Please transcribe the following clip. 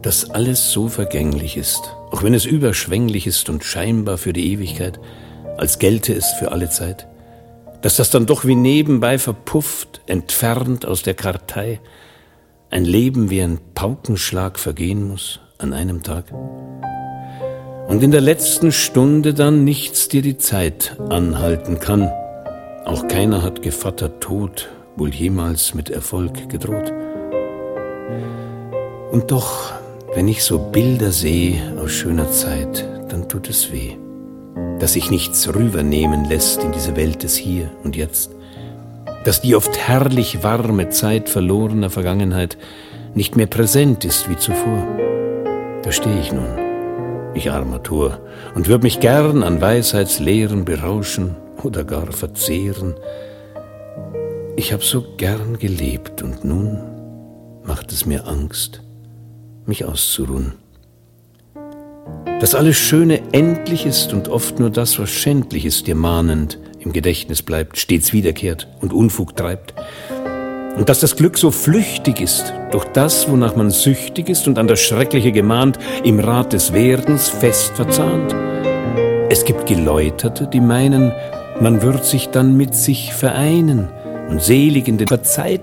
dass alles so vergänglich ist, auch wenn es überschwänglich ist und scheinbar für die Ewigkeit, als gelte es für alle Zeit, dass das dann doch wie nebenbei verpufft, entfernt aus der Kartei, ein Leben wie ein Paukenschlag vergehen muss an einem Tag. Und in der letzten Stunde dann nichts dir die Zeit anhalten kann. Auch keiner hat Gevatter Tod wohl jemals mit Erfolg gedroht. Und doch, wenn ich so Bilder sehe aus schöner Zeit, dann tut es weh, dass sich nichts rübernehmen lässt in diese Welt des Hier und Jetzt, dass die oft herrlich warme Zeit verlorener Vergangenheit nicht mehr präsent ist wie zuvor. Da stehe ich nun, ich armer Tor, und würd mich gern an Weisheitslehren berauschen oder gar verzehren. Ich hab so gern gelebt und nun macht es mir Angst, mich auszuruhen. Dass alles Schöne endlich ist und oft nur das, was schändlich ist, dir mahnend im Gedächtnis bleibt, stets wiederkehrt und Unfug treibt. Und dass das Glück so flüchtig ist, durch das, wonach man süchtig ist und an das Schreckliche gemahnt, im Rat des Werdens fest verzahnt. Es gibt Geläuterte, die meinen, man wird sich dann mit sich vereinen und selig in den Verzeiht